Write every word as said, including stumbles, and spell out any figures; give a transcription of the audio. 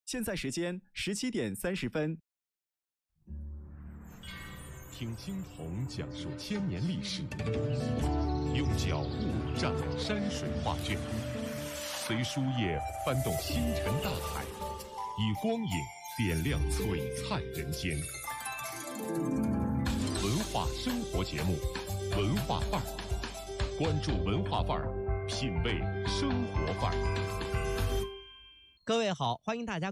现在时间十七点三十分。 听青铜讲述千年历史，用脚步丈量山水画卷，随书页翻动星辰大海，以光影点亮璀璨人间。文化生活节目，文化范儿，关注文化范儿，品味生活范儿。 各位好，欢迎大家